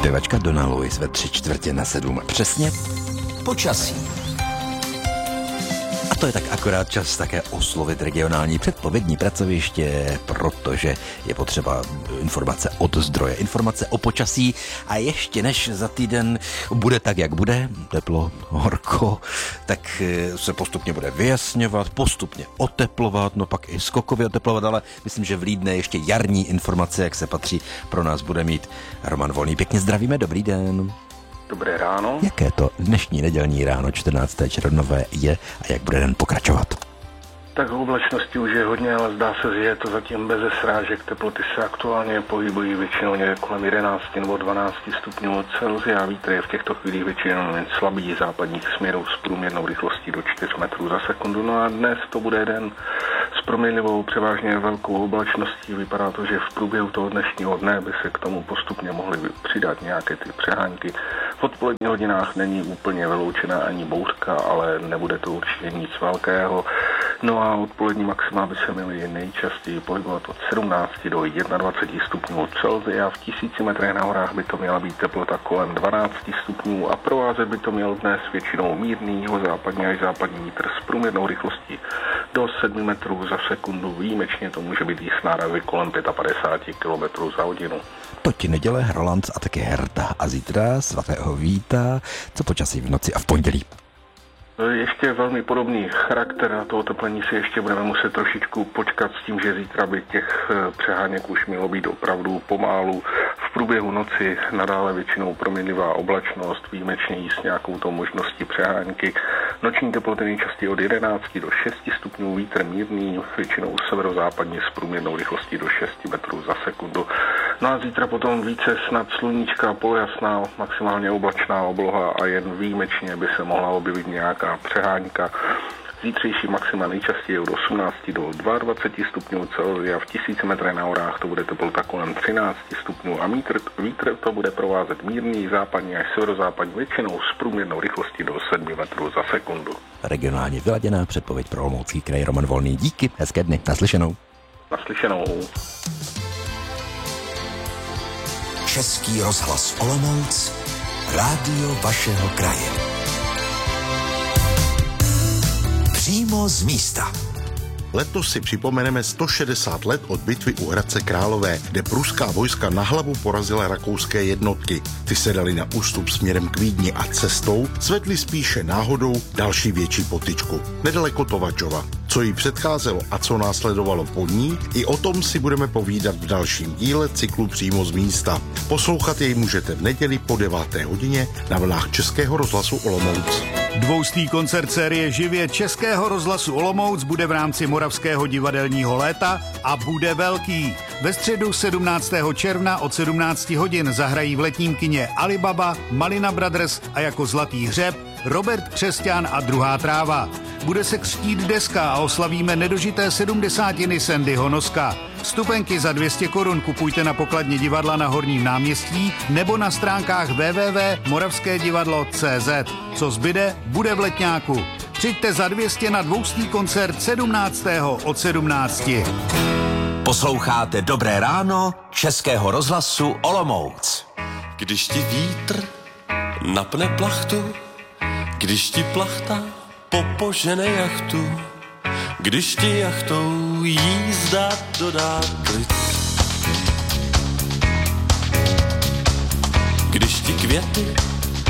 Zpěvačka Donna Lewis ve 6:45 přesně. Počasí. A to je tak akorát čas také oslovit regionální předpovědní pracoviště, protože je potřeba informace od zdroje, informace o počasí a ještě než za týden bude tak, jak bude, teplo, horko, tak se postupně bude vyjasňovat, postupně oteplovat, no pak i skokově oteplovat, ale myslím, že vlídne ještě jarní informace, jak se patří, pro nás bude mít Roman Volný. Pěkně zdravíme, dobrý den. Dobré ráno. Jaké to dnešní nedělní ráno 14. červnové je a jak bude den pokračovat? Tak v oblačnosti už je hodně, ale zdá se, že je to zatím bez srážek. Teploty se aktuálně pohybují většinou někde kolem 11 nebo 12 stupňů Celsia. Vítr je v těchto chvílích většinou jen slabý západních směrů s průměrnou rychlostí do 4 metrů za sekundu. No a dnes to bude den s proměnlivou převážně velkou oblačností. Vypadá to, že v průběhu toho dnešního dne by se k tomu postupně mohly přidat nějaké ty přehánky. V odpoledních hodinách není úplně vyloučená ani bouřka, ale nebude to určitě nic velkého. No a odpolední maxima by se měly nejčastěji pohybovat od 17 do 21 stupňů Celsia. V 1000 metrech na horách by to měla být teplota kolem 12 stupňů a provázet by to měl dnes většinou mírný jihozápadní až západní vítr s průměrnou rychlostí do 7 metrů za sekundu. Výjimečně to může být i s nárazy kolem 55 km za hodinu. To ti neděle Hrolanc a také Herta a zítra svatého Víta, co počasí v noci a v pondělí. Ještě velmi podobný charakter na to oteplení si ještě budeme muset trošičku počkat s tím, že zítra by těch přeháněk už mělo být opravdu pomálu. V průběhu noci nadále většinou proměnlivá oblačnost, výjimečně i s nějakou tou možností přehánky. Noční teploty nejčastěji od 11 do 6 stupňů, vítr mírný, většinou severozápadně s průměrnou rychlostí do 6 metrů za sekundu. No a zítra potom více snad sluníčka, polojasná, maximálně oblačná obloha a jen výjimečně by se mohla objevit nějaká přehánka. Zítřejší maxima nejčastěji od 18 do 22 stupňů Celsia, v 1000 metrech na horách to bude teplota kolem 13 stupňů a vítr to bude provázet mírný západní až severozápadní, většinou s průměrnou rychlostí do 7 metrů za sekundu. Regionálně vyladěná předpověď pro Olomoucký kraj. Roman Volný, díky, hezké dny, naslyšenou. Naslyšenou. Český rozhlas Olomouc, rádio vašeho kraje. Přímo z místa. Letos si připomeneme 160 let od bitvy u Hradce Králové, kde pruská vojska na hlavu porazila rakouské jednotky. Ty se dali na ústup směrem k Vídni a cestou svedli spíše náhodou další větší potyčku. Nedaleko Tovačova. Co jí předcházelo a co následovalo po ní, i o tom si budeme povídat v dalším díle cyklu Přímo z místa. Poslouchat jej můžete v neděli po 9. hodině na vlnách Českého rozhlasu Olomouc. Dvoustý koncert série Živě Českého rozhlasu Olomouc bude v rámci Moravského divadelního léta a bude velký. Ve středu 17. června od 17 hodin zahrají v letním kině Alibaba, Malina Brothers a jako zlatý hřeb Robert Křesťan a Druhá tráva. Bude se křtít deska a oslavíme nedožité 70. Sandyho Noska. Vstupenky za 200 korun kupujte na pokladně divadla na Horním náměstí nebo na stránkách www.moravskédivadlo.cz. Co zbyde, bude v Letňáku. Přijďte za 200 na dvoustý koncert 17. od 17. Posloucháte Dobré ráno Českého rozhlasu Olomouc. Když ti vítr napne plachtu, když ti plachta popožene jachtu, když ti jachtou jízda dodá klid, když ti květy